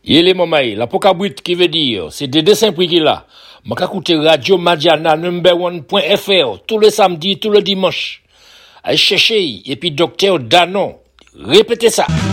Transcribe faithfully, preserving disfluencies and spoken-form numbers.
Yele mamaï, la pokabrit qui veut dire, c'est des dessins prix qui là. M'a écouter Radio Madiana number one point F R tous les samedis, tous les dimanches. Allez chercher, et puis docteur Danon. Répétez ça.